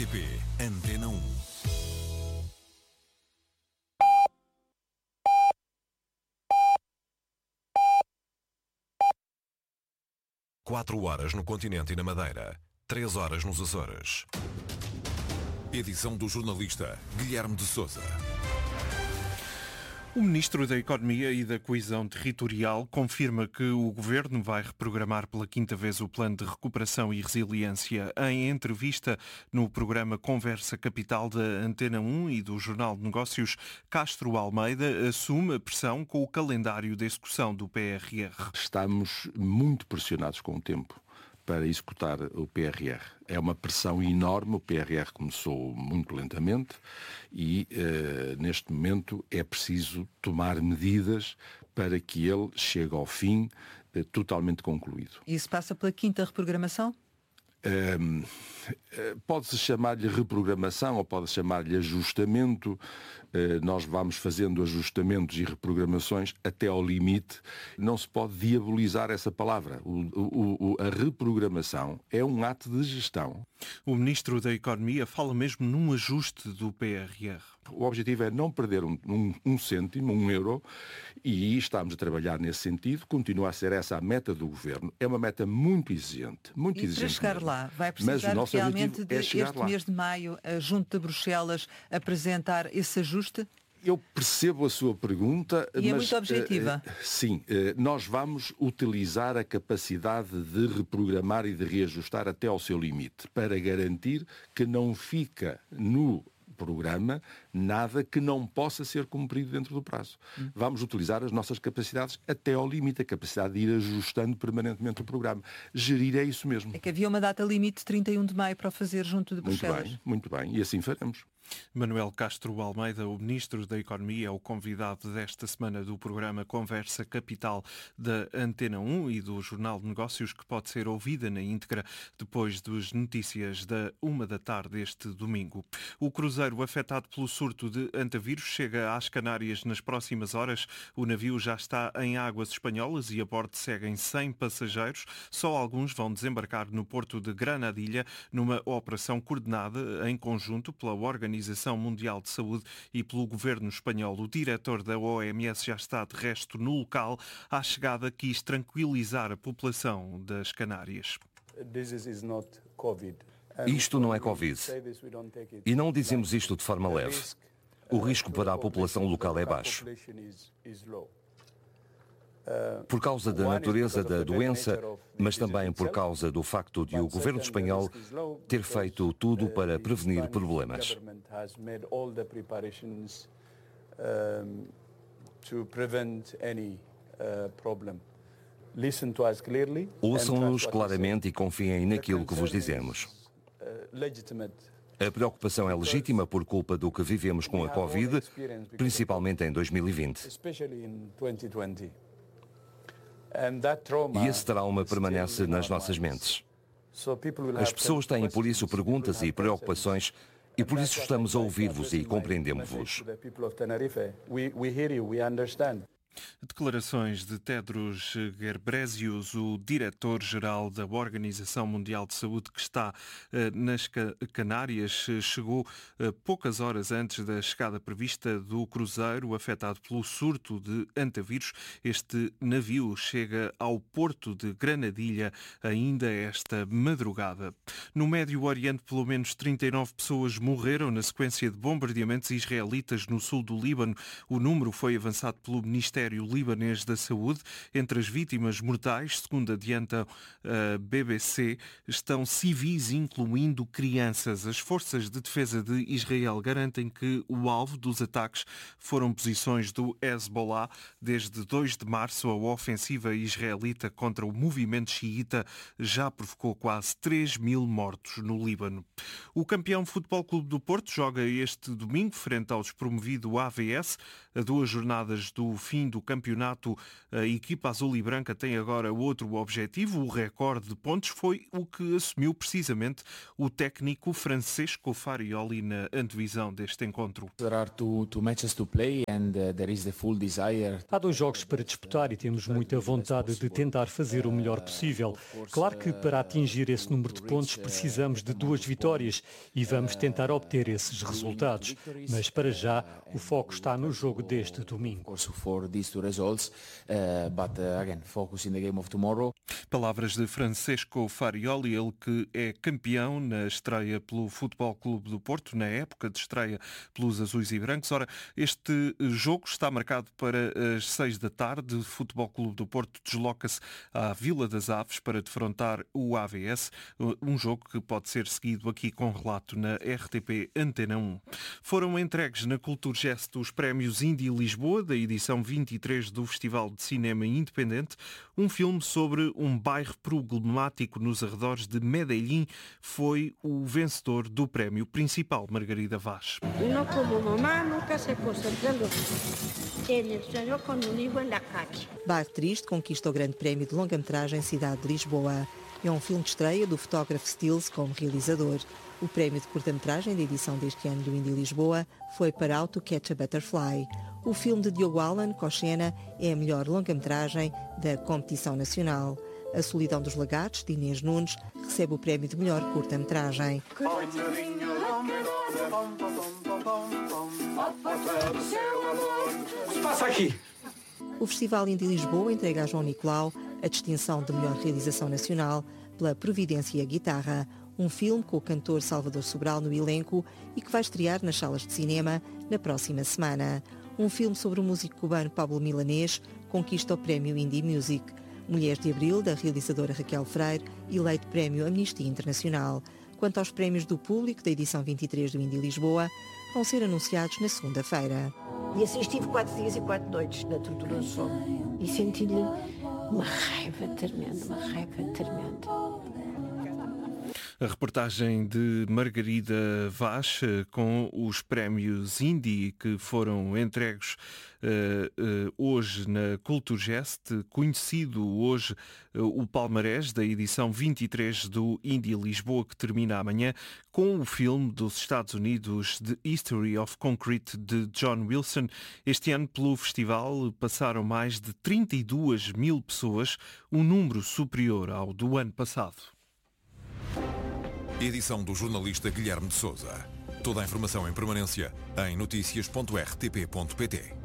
RTP Antena 1. Quatro horas no continente e na Madeira, 3 horas nos Açores. Edição do jornalista Guilherme de Sousa. O Ministro da Economia e da Coesão Territorial confirma que o Governo vai reprogramar pela quinta vez o Plano de Recuperação e Resiliência. Em entrevista no programa Conversa Capital da Antena 1 e do Jornal de Negócios, Castro Almeida assume a pressão com o calendário de execução do PRR. Estamos muito pressionados com o tempo para executar o PRR. É uma pressão enorme, o PRR começou muito lentamente e neste momento é preciso tomar medidas para que ele chegue ao fim totalmente concluído. Isso passa pela quinta reprogramação? Pode-se chamar-lhe reprogramação ou pode-se chamar-lhe ajustamento. Nós vamos fazendo ajustamentos e reprogramações até ao limite. Não se pode diabolizar essa palavra. A reprogramação é um ato de gestão. O Ministro da Economia fala mesmo num ajuste do PRR. O objetivo é não perder um cêntimo, um euro, e estamos a trabalhar nesse sentido. Continua a ser essa a meta do Governo. É uma meta muito exigente. Muito exigente. Para chegar mesmo. Lá, vai precisar realmente este lá. mês de maio, junto de Bruxelas, apresentar esse ajuste? Eu percebo a sua pergunta, mas é muito objetiva. Sim, nós vamos utilizar a capacidade de reprogramar e de reajustar até ao seu limite, para garantir que não fica no programa nada que não possa ser cumprido dentro do prazo. Vamos utilizar as nossas capacidades até ao limite, a capacidade de ir ajustando permanentemente o programa. Gerir é isso mesmo. É que havia uma data limite de 31 de maio para o fazer junto de Bruxelas. Muito bem, e assim faremos. Manuel Castro Almeida, o Ministro da Economia, é o convidado desta semana do programa Conversa Capital da Antena 1 e do Jornal de Negócios, que pode ser ouvida na íntegra depois das notícias da 1 da tarde este domingo. O cruzeiro afetado pelo surto de antavírus chega às Canárias nas próximas horas. O navio já está em águas espanholas e a bordo seguem 100 passageiros. Só alguns vão desembarcar no porto de Granadilha numa operação coordenada em conjunto pela Organização Mundial de Saúde e pelo Governo espanhol. O diretor da OMS já está de resto no local. À chegada quis tranquilizar a população das Canárias. Isto não é Covid. E não dizemos isto de forma leve. O risco para a população local é baixo. Por causa da natureza da doença, mas também por causa do facto de o governo espanhol ter feito tudo para prevenir problemas. Ouçam-nos claramente e confiem naquilo que vos dizemos. A preocupação é legítima por culpa do que vivemos com a Covid, principalmente em 2020. E esse trauma permanece nas nossas mentes. As pessoas têm por isso perguntas e preocupações e por isso estamos a ouvir-vos e compreendemos-vos. Declarações de Tedros Ghebreyesus, o diretor-geral da Organização Mundial de Saúde, que está nas Canárias, chegou poucas horas antes da chegada prevista do cruzeiro afetado pelo surto de antavírus. Este navio chega ao porto de Granadilha ainda esta madrugada. No Médio Oriente, pelo menos 39 pessoas morreram na sequência de bombardeamentos israelitas no sul do Líbano. O número foi avançado pelo Ministério Libanês da Saúde. Entre as vítimas mortais, segundo adianta a BBC, estão civis, incluindo crianças. As forças de defesa de Israel garantem que o alvo dos ataques foram posições do Hezbollah. Desde 2 de março, a ofensiva israelita contra o movimento xiita já provocou quase 3.000 mortos no Líbano. O campeão Futebol Clube do Porto joga este domingo frente ao despromovido AVS, a 2 jornadas do fim do campeonato, a equipa azul e branca tem agora outro objetivo. O recorde de pontos foi o que assumiu precisamente o técnico Francesco Farioli na antevisão deste encontro. Há 2 jogos para disputar e temos muita vontade de tentar fazer o melhor possível. Claro que para atingir esse número de pontos precisamos de 2 vitórias e vamos tentar obter esses resultados. Mas para já o foco está no jogo deste domingo. Palavras de Francesco Farioli, ele que é campeão na estreia pelo Futebol Clube do Porto, na época de estreia pelos azuis e brancos. Ora, este jogo está marcado para as 6 da tarde. O Futebol Clube do Porto desloca-se à Vila das Aves para defrontar o AVS, um jogo que pode ser seguido aqui com relato na RTP Antena 1. Foram entregues na Culturgest os prémios Indie Lisboa, da edição 23 do Festival de Cinema Independente. Um filme sobre um bairro problemático nos arredores de Medellín foi o vencedor do prémio principal, Margarida Vaz. No como mamá nunca se concentrando. Ele sonhou com um livro na calle. Bairro Triste conquista o grande prémio de longa-metragem Cidade de Lisboa. É um filme de estreia do fotógrafo Stills como realizador. O prémio de curta-metragem da edição deste ano do Indie Lisboa foi para How to Catch a Butterfly. O filme de Diogo Alan, Cochena, é a melhor longa-metragem da competição nacional. A Solidão dos Lagartos, de Inês Nunes, recebe o prémio de melhor curta-metragem. O que se passa aqui? O Festival Indie Lisboa entrega a João Nicolau a distinção de melhor realização nacional pela Providência e a Guitarra, um filme com o cantor Salvador Sobral no elenco e que vai estrear nas salas de cinema na próxima semana. Um filme sobre o músico cubano Pablo Milanés conquista o prémio Indie Music. Mulheres de Abril, da realizadora Raquel Freire, eleito prémio Amnistia Internacional. Quanto aos prémios do público da edição 23 do Indie Lisboa, vão ser anunciados na segunda-feira. E assim estive 4 dias e 4 noites na Tortura do Sono. E senti-lhe uma raiva tremenda. A reportagem de Margarida Vaz com os prémios Indie que foram entregues hoje na Culturgest, conhecido hoje o palmarés da edição 23 do Indie Lisboa, que termina amanhã com o filme dos Estados Unidos The History of Concrete de John Wilson. Este ano pelo festival passaram mais de 32 mil pessoas, um número superior ao do ano passado. Edição do jornalista Guilherme de Sousa. Toda a informação em permanência em noticias.rtp.pt.